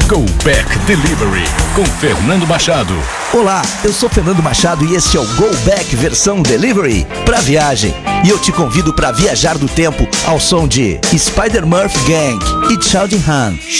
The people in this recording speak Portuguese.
Go Back Delivery com Fernando Machado. Olá, eu sou Fernando Machado e este é o Go Back versão Delivery para viagem. E eu te convido para viajar do tempo ao som de Spider-Murphy Gang e Children Han.